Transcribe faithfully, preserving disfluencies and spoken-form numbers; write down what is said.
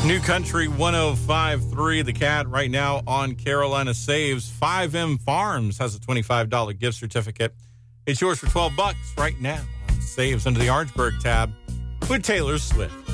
New Country one oh five point three, The Cat, right now on Carolina Saves. five M Farms has a twenty-five dollars gift certificate. It's yours for twelve bucks right now on Saves under the Orangeburg tab with Taylor Swift.